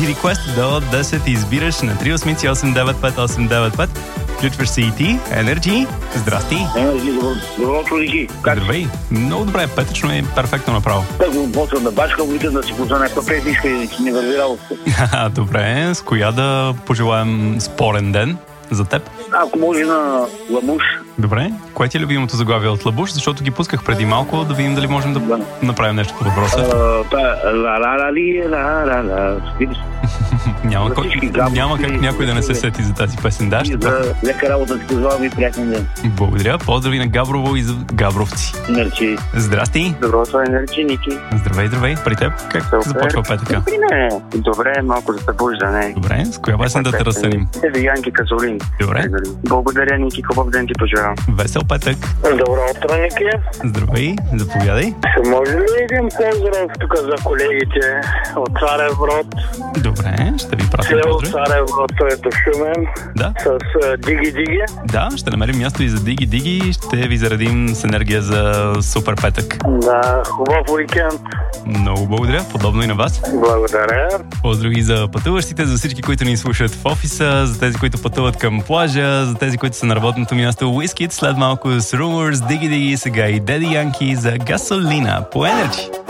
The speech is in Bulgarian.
Energy Request до 10 избираш на 388-895-895. Включваш се и ти. Energy. Здрасти. Добро утро, Ники. Здравей. Много добре, петъчно е перфектно направо. Так го почвам да бачкам, викам да си пусна някаква песничка и не върви работа. Добре, с коя да пожелаем спорен ден за теб? Ако може на Ламуш. Добре. Кое ти е любимото заглавие от Лабуш? Защото ги пусках преди малко, да видим дали можем да направим нещо по въпроса. Няма как някой да не се сети за тази песен. Да, ще лека работа ти пожелавам и приятен ден. Благодаря. Поздрави на Габрово и за габровци. Нерчи. Здрасти. Добро утро, Нерчи, Ники. Здравей. При теб как започва петъка? Добре, малко за събуждане. Добре, с коя песен да те разсъдим? Янки Казолин. Добре. Благодаря, Ники, хубав ден ти пожелавам. Весел петък. Добро утро, Ники. Здравей, заповядай. Може ли един поздрав тук за колегите от Царев Брод? Добре, ще ви пратим поздрав. поздрав. Царев Брод, той е до Шумен. Да. С Диги-Диги. Да, ще намерим място и за Диги-Диги и ще ви заредим с енергия за супер петък. Да, хубав уикенд. Много благодаря, подобно и на вас. Благодаря. Поздрави за пътуващите, за всички, които ни слушат в офиса, за тези, които пътуват към плажа, за тези, които са на работното място. Wizkid след малко с Rumors, Диги-Диги, сега и Daddy Yankee за Gasolina по Energy.